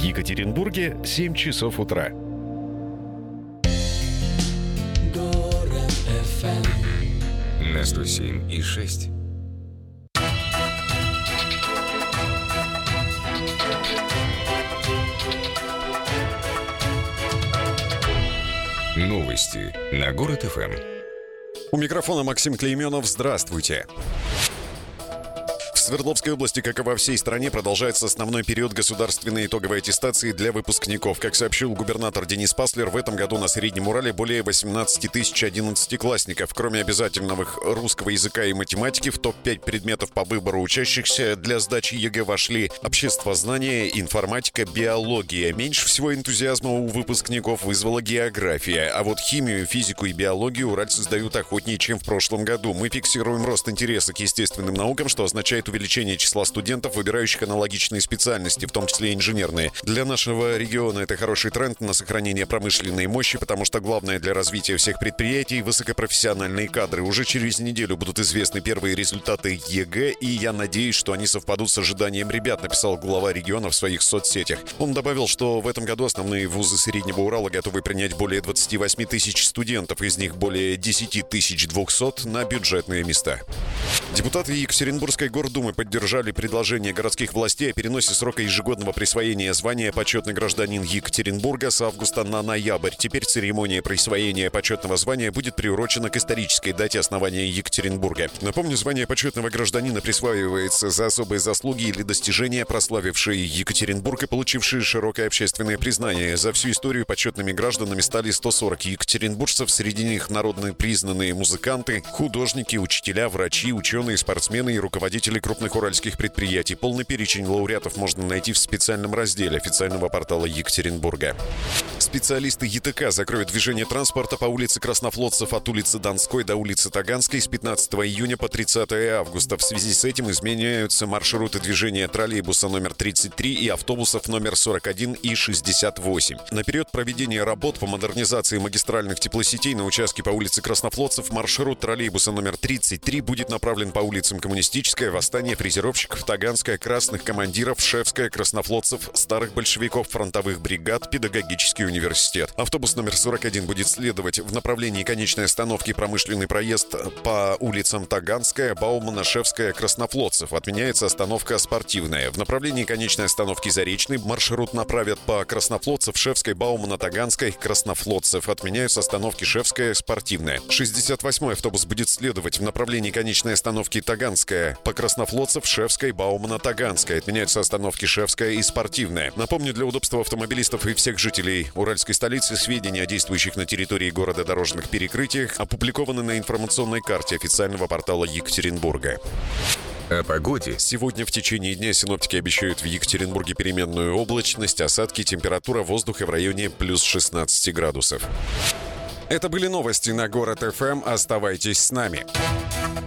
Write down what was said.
Екатеринбурге 7 часов утра. На 107,6. Новости на Город ФМ. У микрофона Максим Клейменов. Здравствуйте. В Свердловской области, как и во всей стране, продолжается основной период государственной итоговой аттестации для выпускников. Как сообщил губернатор Денис Паслер, в этом году на Среднем Урале более 18 тысяч 11-классников. Кроме обязательных русского языка и математики, в топ-5 предметов по выбору учащихся для сдачи ЕГЭ вошли обществознание, информатика, биология. Меньше всего энтузиазма у выпускников вызвала география. А вот химию, физику и биологию уральцы сдают охотнее, чем в прошлом году. Мы фиксируем рост интереса к естественным наукам, что означает увеличение числа студентов, выбирающих аналогичные специальности, в том числе инженерные. Для нашего региона это хороший тренд на сохранение промышленной мощи, потому что главное для развития всех предприятий – высокопрофессиональные кадры. Уже через неделю будут известны первые результаты ЕГЭ, и я надеюсь, что они совпадут с ожиданием ребят, написал глава региона в своих соцсетях. Он добавил, что в этом году основные вузы Среднего Урала готовы принять более 28 тысяч студентов, из них более 10 200 на бюджетные места. Депутаты Екатеринбургской гордумы поддержали предложение городских властей о переносе срока ежегодного присвоения звания «Почетный гражданин Екатеринбурга» с августа на ноябрь. Теперь церемония присвоения почетного звания будет приурочена к исторической дате основания Екатеринбурга. Напомню, звание почетного гражданина присваивается за особые заслуги или достижения, прославившие Екатеринбург и получившие широкое общественное признание. За всю историю почетными гражданами стали 140 екатеринбуржцев, среди них народно признанные музыканты, художники, учителя, врачи, ученые, спортсмены и руководители крупных уральских предприятий. Полный перечень лауреатов можно найти в специальном разделе официального портала Екатеринбурга. Специалисты ЕТК закроют движение транспорта по улице Краснофлотцев от улицы Донской до улицы Таганской с 15 июня по 30 августа. В связи с этим изменяются маршруты движения троллейбуса номер 33 и автобусов номер 41 и 68. На период проведения работ по модернизации магистральных теплосетей на участке по улице Краснофлотцев маршрут троллейбуса номер 33 будет направлен по улицам Коммунистическая, Восстание, Фрезеровщиков, Таганская, Красных командиров, Шефская, Краснофлотцев, Старых большевиков, фронтовых бригад, Педагогический университет. Автобус номер 41 будет следовать в направлении конечной остановки Промышленный проезд по улицам Таганская, Баумана, Шефская, Краснофлотцев. Отменяется остановка Спортивная. В направлении конечной остановки Заречный маршрут направят по Краснофлотцев, Шефской, Баумана, Таганской, Краснофлотцев. Отменяются остановки Шефская, Спортивная. 68-й автобус будет следовать в направлении конечной остановки Таганская по Краснофлотцев, Шефской, Баумана, Таганская. Отменяются остановки Шефская и Спортивная. Напомню, для удобства автомобилистов и всех жителей уральской столицы сведения о действующих на территории города дорожных перекрытиях опубликованы на информационной карте официального портала Екатеринбурга. О погоде. Сегодня в течение дня синоптики обещают в Екатеринбурге переменную облачность, осадки, температура воздуха в районе плюс 16 градусов. Это были новости на Город ФМ. Оставайтесь с нами.